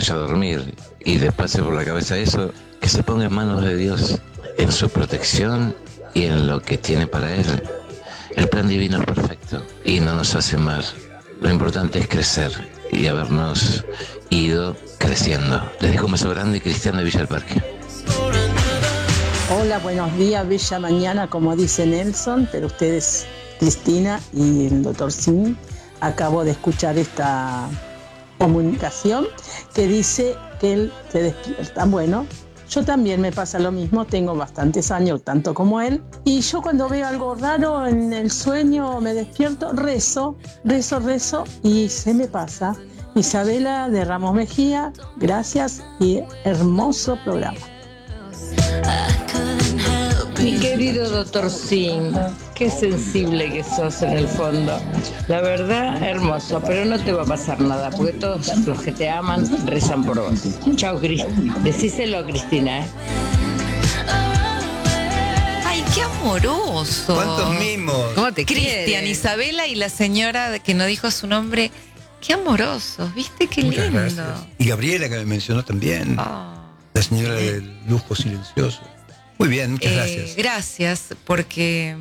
vaya a dormir y le pase por la cabeza eso, que se ponga en manos de Dios, en su protección y en lo que tiene para él. El plan divino es perfecto y no nos hace mal. Lo importante es crecer y habernos ido creciendo. Les dejo un beso grande, Cristian de Villa del Parque. Hola, buenos días, bella mañana, como dice Nelson, pero ustedes, Cristina y el doctor Sim, acabo de escuchar esta comunicación que dice que él se despierta. Bueno, yo también me pasa lo mismo, tengo bastantes años, tanto como él, y yo cuando veo algo raro en el sueño me despierto, rezo, y se me pasa. Isabela de Ramos Mejía, gracias y hermoso programa. Mi querido doctor Sim, qué sensible que sos en el fondo. La verdad, hermoso, pero no te va a pasar nada, porque todos los que te aman rezan por vos. Chao, Cristina. Decíselo a Cristina, ¿eh? ¡Ay, qué amoroso! ¿Cuántos mimos? ¿Cómo te Cristian, Isabela y la señora que no dijo su nombre. Qué amorosos, ¿viste? Qué Muchas lindo. gracias. Y Gabriela, que me mencionó también. Oh. La señora del lujo silencioso. Muy bien, muchas gracias. Gracias, porque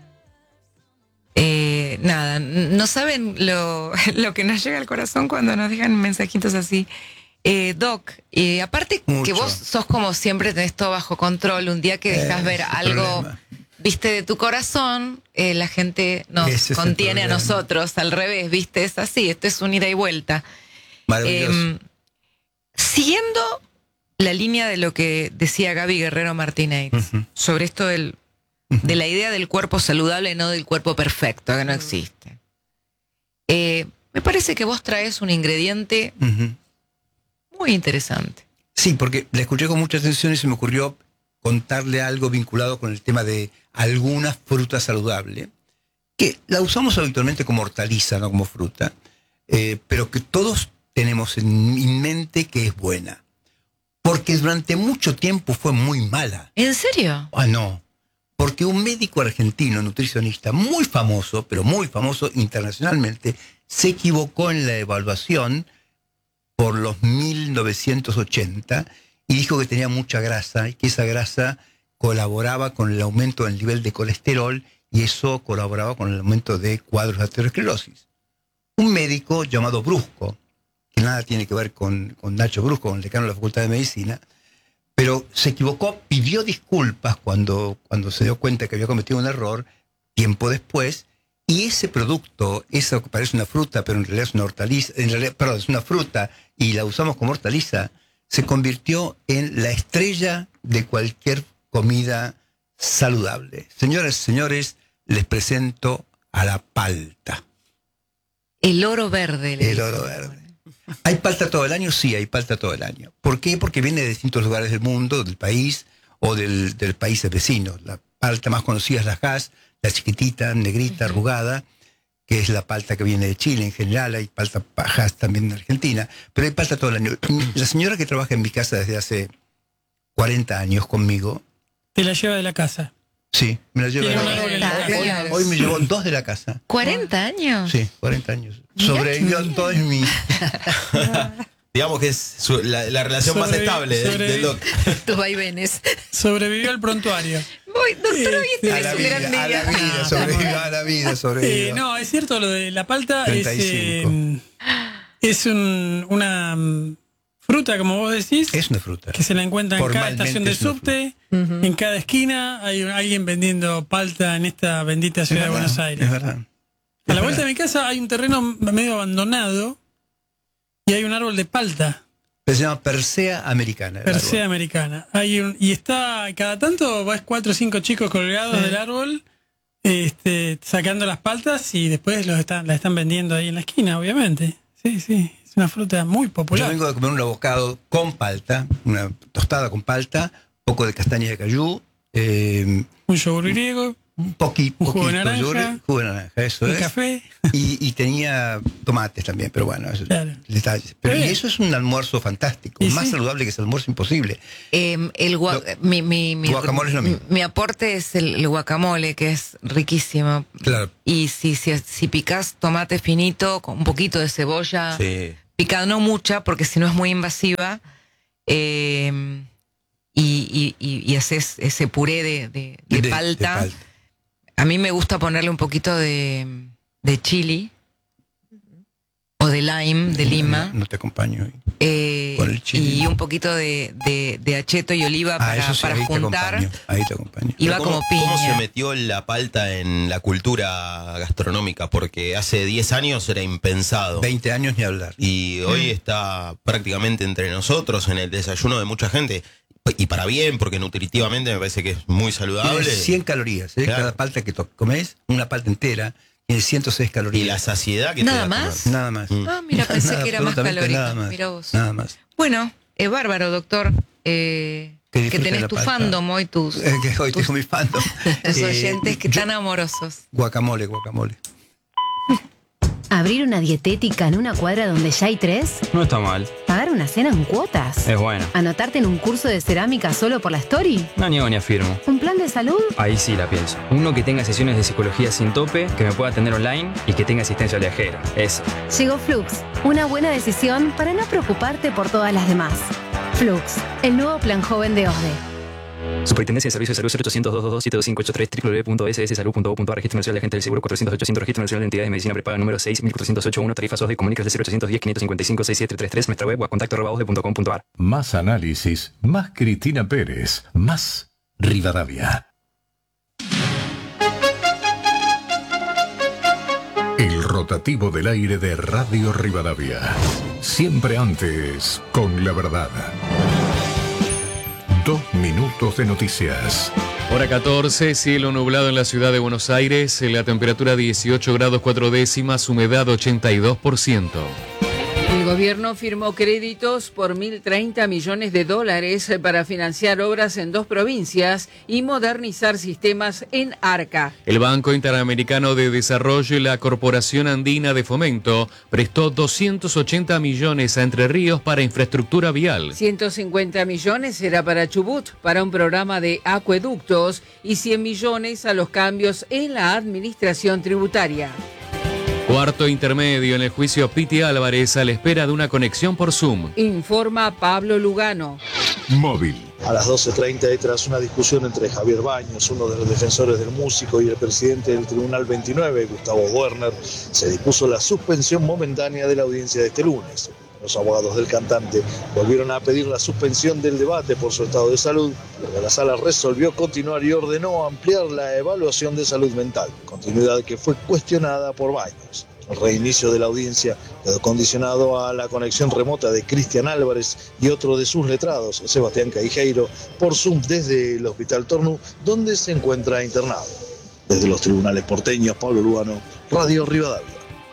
nada, no saben lo que nos llega al corazón cuando nos dejan mensajitos así. Doc, aparte Mucho. que vos sos como siempre, tenés todo bajo control, un día que dejas ver algo, problema. viste, de tu corazón, la gente nos Ese es contiene el a problema. nosotros, al revés, viste, es así, esto es un ida y vuelta. Maravilloso. Siguiendo la línea de lo que decía Gaby Guerrero Martínez sobre esto de la idea del cuerpo saludable, no del cuerpo perfecto, que no existe. Me parece que vos traes un ingrediente muy interesante. Sí, porque la escuché con mucha atención y se me ocurrió contarle algo vinculado con el tema de alguna fruta saludable, que la usamos habitualmente como hortaliza, no como fruta, pero que todos tenemos en mente que es buena. Porque durante mucho tiempo fue muy mala. ¿En serio? Ah, no. Porque un médico argentino, nutricionista, muy famoso, pero muy famoso internacionalmente, se equivocó en la evaluación por los 1980 y dijo que tenía mucha grasa y que esa grasa colaboraba con el aumento del nivel de colesterol y eso colaboraba con el aumento de cuadros de aterosclerosis. Un médico llamado Brusco, que nada tiene que ver con Nacho Brusco, con el decano de la Facultad de Medicina, pero se equivocó, pidió disculpas cuando se dio cuenta que había cometido un error, tiempo después, y ese producto, eso que parece una fruta, pero en realidad es una hortaliza, perdón, es una fruta, y la usamos como hortaliza, se convirtió en la estrella de cualquier comida saludable. Señoras y señores, les presento a la palta. El oro verde. El oro verde. ¿Hay palta todo el año? Sí, hay palta todo el año. ¿Por qué? Porque viene de distintos lugares del mundo, del país o del país vecino. La palta más conocida es la Hass, la chiquitita, negrita, arrugada, que es la palta que viene de Chile en general. Hay palta Hass también en Argentina, pero hay palta todo el año. La señora que trabaja en mi casa desde hace 40 años conmigo. Te la lleva de la casa. Sí, me la lleva de la casa. Hoy me llevó 2 de la casa. ¿40 años? Sí, 40 años. Sobrevivió en todo en mí. Digamos que es la relación más estable del doc. Tus vaivenes. Sobrevivió al prontuario. Doctor, hoy A tenés la un vida, gran a la día. vida, sobrevivió a la vida, sobrevivió. No, es cierto, lo de la palta 35. es una fruta, como vos decís. Es una fruta. Que se la encuentra en cada estación de subte, en cada esquina. Hay alguien vendiendo palta en esta bendita ciudad de Buenos Aires. Es verdad. A la vuelta de mi casa hay un terreno medio abandonado y hay un árbol de palta. Se llama Persea americana. Persea americana. Y está, cada tanto vas 4 o 5 chicos colgados del árbol, sacando las paltas y después la están vendiendo ahí en la esquina, obviamente. Sí, sí, es una fruta muy popular. Yo vengo de comer un avocado con palta, una tostada con palta, poco de castañas de cayú, un yogur griego. un poquito, jugo de naranja, jugo de naranja, eso un es. café. Y tenía tomates también, pero bueno, eso Claro. detalles. Pero y eso es un almuerzo fantástico, Y más sí. saludable que ese almuerzo imposible. Mi Guacamole es lo mismo. Mi aporte es el guacamole, que es riquísimo. Claro. Y si picás tomate finito, con un poquito de cebolla, Sí. picada, no mucha, porque si no es muy invasiva, y haces ese puré de palta. A mí me gusta ponerle un poquito de chili o de lime, de lima. No te acompaño. Con el chili. Y un poquito de acheto y oliva para juntar. Ahí te acompaño. Y va como piña. ¿Cómo se metió la palta en la cultura gastronómica? Porque hace 10 años era impensado. 20 años ni hablar. Y hoy está prácticamente entre nosotros, en el desayuno de mucha gente. Y para bien, porque nutritivamente me parece que es muy saludable. Tiene 100 calorías. Claro. Cada palta que comes, una palta entera, tiene 106 calorías. Y la saciedad que ¿Nada te da más? Nada más. Ah, mira, pensé que era más calórico. Mira vos. Nada más. Bueno, bárbaro, doctor. Que tenés tu fandom hoy, que hoy tengo mi fandom. Los oyentes que tan amorosos. Guacamole. ¿Abrir una dietética en una cuadra donde ya hay 3? No está mal. ¿Pagar una cena en cuotas? Es bueno. ¿Anotarte en un curso de cerámica solo por la story? No niego ni afirmo. ¿Un plan de salud? Ahí sí la pienso. Uno que tenga sesiones de psicología sin tope, que me pueda atender online y que tenga asistencia viajera. Eso. Llegó Flux. Una buena decisión para no preocuparte por todas las demás. Flux, el nuevo plan joven de OSDE. Superintendencia de Servicios de Salud 0800-222-7583 www.sssalud.gov.ar. Registro Nacional de Agentes del Seguro 400-800. Registro Nacional de Entidades de Medicina Prepaga número 6.408.1. Tarifas OSDE. Comunícase 0810-555-6733. Nuestra web o a contacto@osde.com.ar. Más análisis, más Cristina Pérez, más Rivadavia. El rotativo del aire de Radio Rivadavia. Siempre antes, con la verdad. 2 minutos de noticias. Hora 14, cielo nublado en la ciudad de Buenos Aires, la temperatura 18 grados 4 décimas, humedad 82%. El gobierno firmó créditos por $1.030 millones para financiar obras en 2 provincias y modernizar sistemas en Arca. El Banco Interamericano de Desarrollo y la Corporación Andina de Fomento prestó 280 millones a Entre Ríos para infraestructura vial. 150 millones será para Chubut, para un programa de acueductos, y 100 millones a los cambios en la administración tributaria. Cuarto intermedio en el juicio Piti Álvarez a la espera de una conexión por Zoom. Informa Pablo Lugano. Móvil. A las 12:30 y tras una discusión entre Javier Baños, uno de los defensores del músico, y el presidente del Tribunal 29, Gustavo Werner, se dispuso la suspensión momentánea de la audiencia de este lunes. Los abogados del cantante volvieron a pedir la suspensión del debate por su estado de salud, pero la sala resolvió continuar y ordenó ampliar la evaluación de salud mental, continuidad que fue cuestionada por Baños. El reinicio de la audiencia quedó condicionado a la conexión remota de Cristian Álvarez y otro de sus letrados, Sebastián Caijeiro, por Zoom desde el Hospital Tornú, donde se encuentra internado. Desde los tribunales porteños, Pablo Lugano, Radio Rivadavia.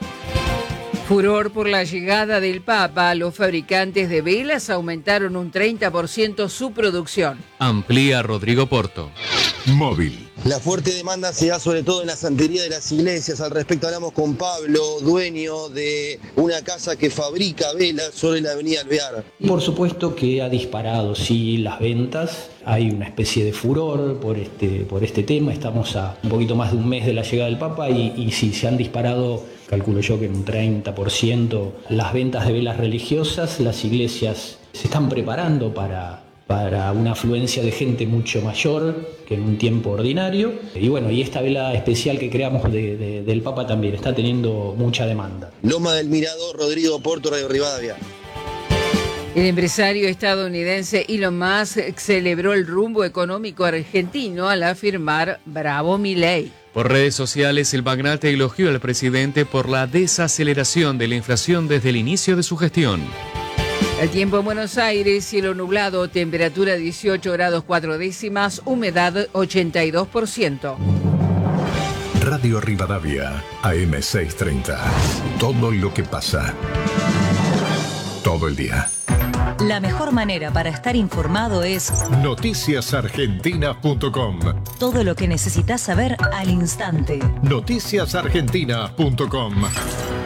Furor por la llegada del Papa, los fabricantes de velas aumentaron un 30% su producción. Amplía Rodrigo Porto. Móvil. La fuerte demanda se da sobre todo en la santería de las iglesias. Al respecto hablamos con Pablo, dueño de una casa que fabrica velas sobre la avenida Alvear. Por supuesto que ha disparado, sí, las ventas. Hay una especie de furor por este tema. Estamos a un poquito más de un mes de la llegada del Papa y sí, se han disparado, calculo yo que en un 30%, las ventas de velas religiosas. Las iglesias se están preparando para una afluencia de gente mucho mayor que en un tiempo ordinario. Y bueno, y esta vela especial que creamos del Papa también está teniendo mucha demanda. Loma del Mirador, Rodrigo Porto, Radio Rivadavia. El empresario estadounidense Elon Musk celebró el rumbo económico argentino al afirmar "Bravo Milei". Por redes sociales, el magnate elogió al presidente por la desaceleración de la inflación desde el inicio de su gestión. El tiempo en Buenos Aires, cielo nublado, temperatura 18 grados 4 décimas, humedad 82%. Radio Rivadavia, AM630. Todo lo que pasa. Todo el día. La mejor manera para estar informado es noticiasargentina.com. Todo lo que necesitas saber al instante. Noticiasargentina.com.